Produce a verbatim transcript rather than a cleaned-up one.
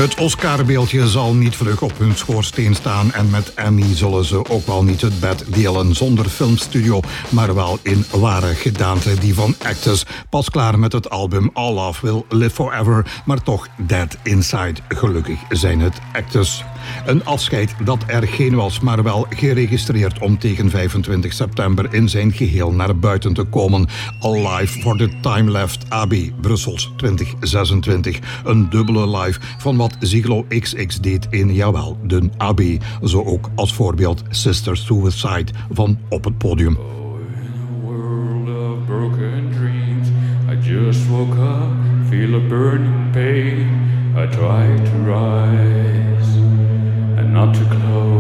Het Oscarbeeldje zal niet vlug op hun schoorsteen staan en met Emmy zullen ze ook wel niet het bed delen zonder filmstudio, maar wel in ware gedaante, die van Actus. Pas klaar met het album All Love Will Live Forever, maar toch Dead Inside. Gelukkig zijn het Actus. Een afscheid dat er geen was, maar wel geregistreerd om tegen vijfentwintig september in zijn geheel naar buiten te komen. Alive for the Time Left A B Brussels twintig zesentwintig. Een dubbele live van wat Ziglo X X deed in, jawel, de A B. Zo ook als voorbeeld Sister Suicide van op het podium. Oh, in a world of broken dreams, I just woke up, feel a burning pain. I try to rise and not to close.